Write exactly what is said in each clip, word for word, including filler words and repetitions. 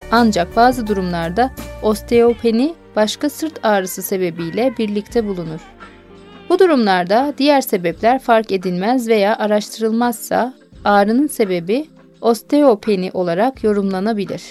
Ancak bazı durumlarda osteopeni başka sırt ağrısı sebebiyle birlikte bulunur. Bu durumlarda diğer sebepler fark edilmez veya araştırılmazsa ağrının sebebi osteopeni olarak yorumlanabilir.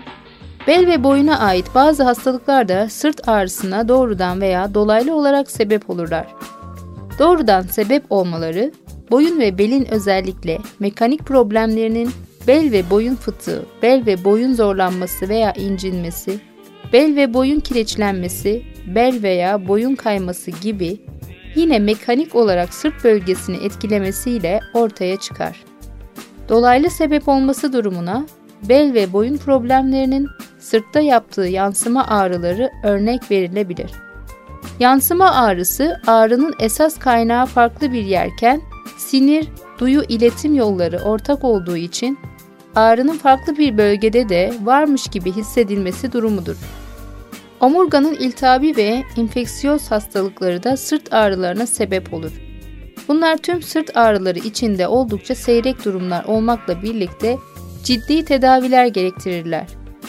Bel ve boyuna ait bazı hastalıklar da sırt ağrısına doğrudan veya dolaylı olarak sebep olurlar. Doğrudan sebep olmaları, boyun ve belin özellikle mekanik problemlerinin bel ve boyun fıtığı, bel ve boyun zorlanması veya incinmesi, bel ve boyun kireçlenmesi, bel veya boyun kayması gibi yine mekanik olarak sırt bölgesini etkilemesiyle ortaya çıkar. Dolaylı sebep olması durumuna bel ve boyun problemlerinin sırtta yaptığı yansıma ağrıları örnek verilebilir. Yansıma ağrısı, ağrının esas kaynağı farklı bir yerken, sinir, duyu iletim yolları ortak olduğu için ağrının farklı bir bölgede de varmış gibi hissedilmesi durumudur. Omurganın iltihabi ve infeksiyöz hastalıkları da sırt ağrılarına sebep olur. Bunlar tüm sırt ağrıları içinde oldukça seyrek durumlar olmakla birlikte ciddi tedaviler gerektirirler.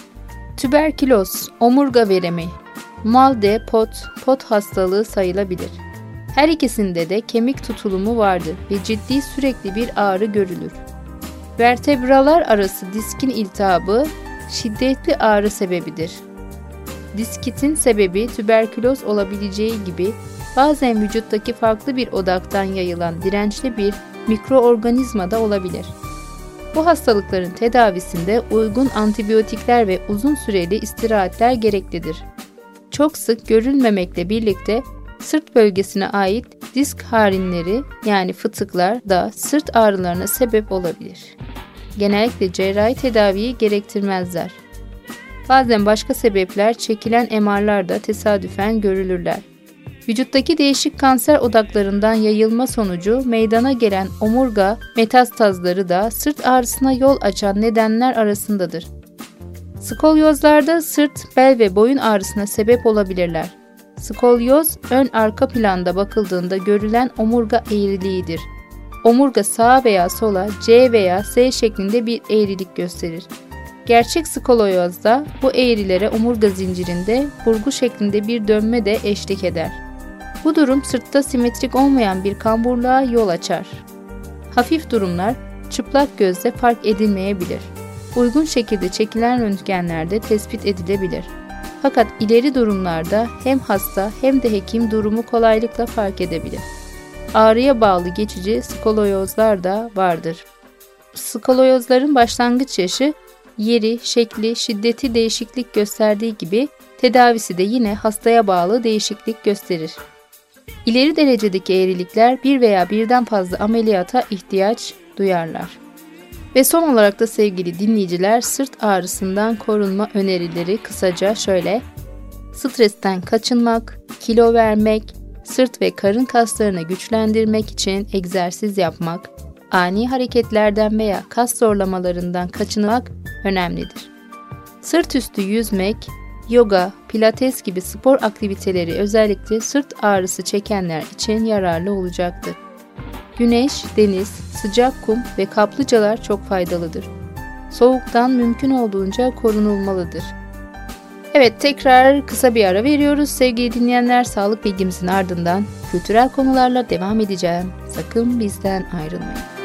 Tüberküloz, omurga veremi, mal de pot, pot hastalığı sayılabilir. Her ikisinde de kemik tutulumu vardır ve ciddi sürekli bir ağrı görülür. Vertebralar arası diskin iltihabı şiddetli ağrı sebebidir. Diskitin sebebi tüberküloz olabileceği gibi bazen vücuttaki farklı bir odaktan yayılan dirençli bir mikroorganizma da olabilir. Bu hastalıkların tedavisinde uygun antibiyotikler ve uzun süreli istirahatler gereklidir. Çok sık görülmemekle birlikte sırt bölgesine ait disk harinleri yani fıtıklar da sırt ağrılarına sebep olabilir. Genellikle cerrahi tedaviyi gerektirmezler. Bazen başka sebepler çekilen M R'lar da tesadüfen görülürler. Vücuttaki değişik kanser odaklarından yayılma sonucu meydana gelen omurga metastazları da sırt ağrısına yol açan nedenler arasındadır. Skolyozlarda sırt, bel ve boyun ağrısına sebep olabilirler. Skolyoz, ön arka planda bakıldığında görülen omurga eğriliğidir. Omurga sağa veya sola, C veya S şeklinde bir eğrilik gösterir. Gerçek skolyozda bu eğrilere omurga zincirinde burgu şeklinde bir dönme de eşlik eder. Bu durum sırtta simetrik olmayan bir kamburluğa yol açar. Hafif durumlar çıplak gözle fark edilmeyebilir. Uygun şekilde çekilen röntgenlerde tespit edilebilir. Fakat ileri durumlarda hem hasta hem de hekim durumu kolaylıkla fark edebilir. Ağrıya bağlı geçici skolyozlar da vardır. Skolyozların başlangıç yaşı, yeri, şekli, şiddeti değişiklik gösterdiği gibi tedavisi de yine hastaya bağlı değişiklik gösterir. İleri derecedeki eğrilikler bir veya birden fazla ameliyata ihtiyaç duyarlar. Ve son olarak da sevgili dinleyiciler, sırt ağrısından korunma önerileri kısaca şöyle: stresten kaçınmak, kilo vermek, sırt ve karın kaslarını güçlendirmek için egzersiz yapmak, ani hareketlerden veya kas zorlamalarından kaçınmak önemlidir. Sırt üstü yüzmek, yoga, pilates gibi spor aktiviteleri özellikle sırt ağrısı çekenler için yararlı olacaktır. Güneş, deniz, sıcak kum ve kaplıcalar çok faydalıdır. Soğuktan mümkün olduğunca korunulmalıdır. Evet, tekrar kısa bir ara veriyoruz. Sevgili dinleyenler, sağlık bilgimizin ardından kültürel konularla devam edeceğim. Sakın bizden ayrılmayın.